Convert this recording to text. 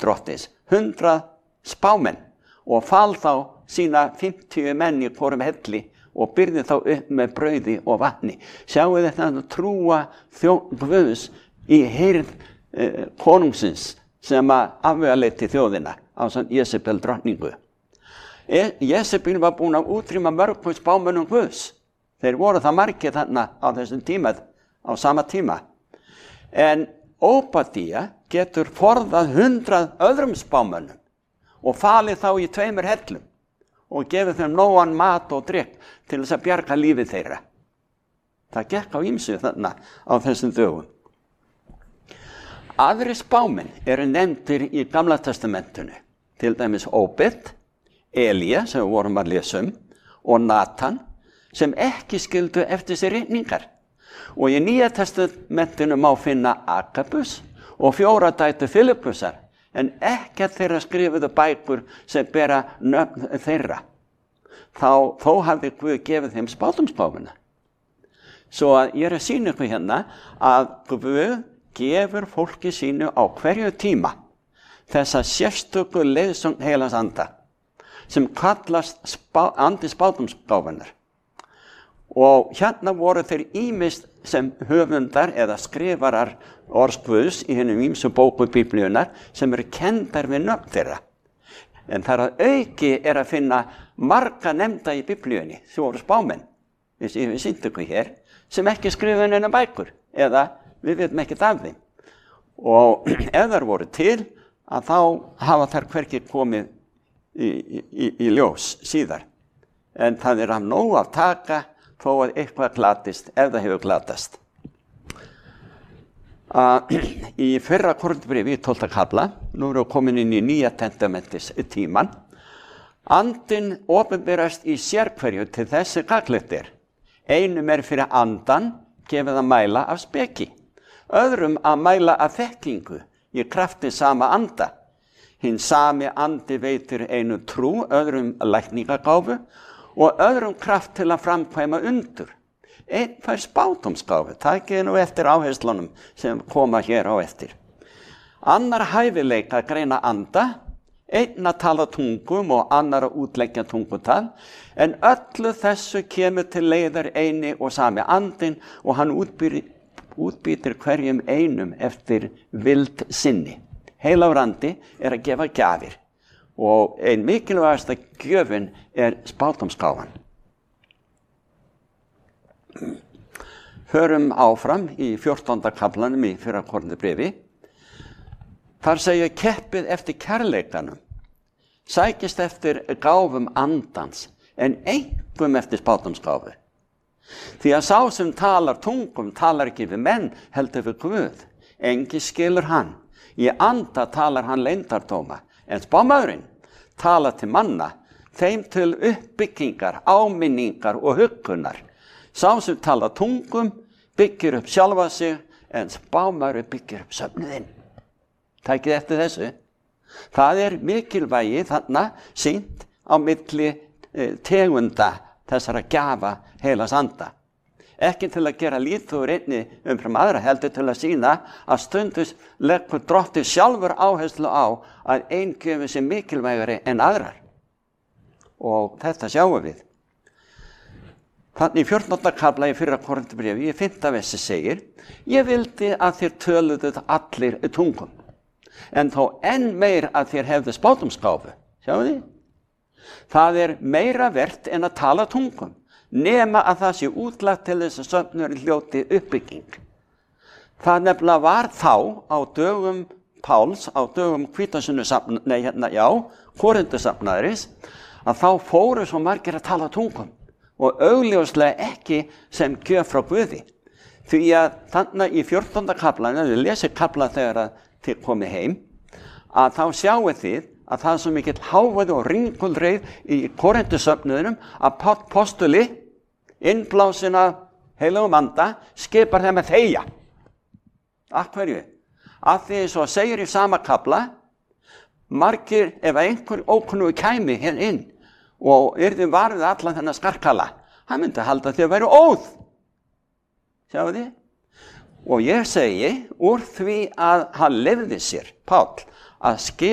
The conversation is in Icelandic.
drottins, 100 spámenn, og fal þá sína 50 menn í hvorum helli og byrði þá upp með brauði og vatni. Sjáu þetta að trúa Guðs í heyrð konungsins sem afvegaleitti þjóðina á Jezebel drottningu. Jezebel var búin að útrýma mörgum spámönnum Guðs. Þeir voru það margir þarna á þessum tíma, á sama tíma. En Óbadía getur forðað 100 öðrum spámönnum og falið þá í 2 hellum og gefið þeim nógan mat og drykk til þess að bjarga lífið þeirra. Það gekk á ýmsu þarna á þessum dögum. Aðrir spámenn eru nefndir í Gamla testamentinu, til dæmis Óbed, Elía, sem við vorum að lesa og Natan, sem ekki skildu eftir sér ritningar. Og í Nýja testamentinu má finna Agabus og 4 dætur Filippusar, en ekki þeirra skrifuðu bækur sem bera nöfn þeirra. Þó hafði Guð gefið þeim spátumspáfuna. Svo að ég að sýna ykkur hérna að Guð gefur fólki sínu á hverju tíma þessa sérstöku leiðsögn Heilags Anda sem kallast andi spátumspáfunar. Og hérna voru þeir ýmist sem höfundar eða skrifarar orðs Guðs í hinum ýmsu bókum Biblíunnar sem eru kenndar við nöfn þeirra. En þar að auki að finna marga nefnda í Biblíunni, sem voru spámenn, við sýndum ykkur hér, sem ekki skrifuðu neina bækur, eða við veitum ekkert af þeim. Og ef þær voru til, að þá hafa þær hvergi komið í ljós síðar. En það af nóg að taka, þó að eitthvað glatist, ef það hefur glatast. Í fyrra Korinthubréfi í 12. kafla, nú erum við komin inn í Nýja testamentis tíman, andinn opinberast í sérhverju til þessi gagnlegt Einum fyrir andan gefið að mæla af speki, öðrum að mæla af þekkingu í krafti sama anda. Hinn sami andi veitir einum trú, öðrum lækningagáfu og öðrum kraft til að framkvæma undur. Einn fær spátumsgáfu, takið nú eftir áherslunum sem koma hér á eftir. Annar hæfileika að greina anda, einn að tala tungum og annar að útleggja tungutal, en öllu þessu kemur til leiðar eini og sami andinn og hann útbýtir hverjum einum eftir vild sinni. Heilagur andi að gefa gjafir og ein mikilvægasta gjöfin spátumsgáfan. Förum áfram í 14. kaflanum í fyrra Korinthubréfi. Þar segja keppið eftir kærleikanum, sækist eftir gáfum andans, en einkum eftir spátumsgáfu. Því að sá sem talar tungum talar ekki við menn, heldur við Guð. Engi skilur hann. Í anda talar hann leyndardóma, en spámaðurinn talar til manna, þeim til uppbyggingar, áminningar og huggunar. Sá sem talar tungum byggir upp sjálfa sig, en spámaður byggir upp söfnuðinn. Tækið eftir þessu. Það mikilvægi þarna sýnt á milli tegunda þessara gjafa Heilags Anda. Ekki til að gera lítið úr einni umfram aðra, heldur til að sýna að stundum leggur Drottinn sjálfur áherslu á að ein gjöfin sé mikilvægari en aðrar. Og þetta sjáum við. Þannig í 14. kafla í fyrra Korinthubréfi, í 5. versi segir: Ég vildi að þér töluðuð allir tungum, en þó enn meir að þér hefðu spátumsgáfu. Sjáu þið? Það meira vert en að tala tungum, nema að það sé útlagt til þess að söfnuðurinn hljóti uppbygging. Það nefnilega var þá á dögum Páls, á dögum Korinthusafnaðarins, að þá fóru svo margir að tala tungum og augljóslega ekki sem gjöf frá Guði. Því að þannig í 14. kaflan, ef við lesum kafla þegar þið komið heim, að þá sjáu þið að það er svo mikill hávaði og ringulreið í Korinthusöfnuðinum að postuli, innblásinn af Heilagum Anda, skipar þeim að þegja. Af hverju? Af því svo segir í sama kafla, margir, ef einhver ókunnugur kæmi hér inn og yrði varðið allan þennan skarkala, hann myndi halda því að væri óð. Sjáu þið? Og ég segi, úr því að hann leyfði sér, Páll, að